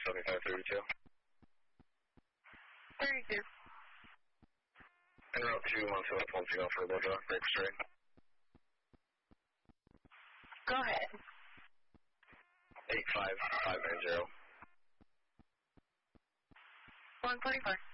7532. 32. And route 2171 for the drop, break straight. Go ahead. 85590. 144.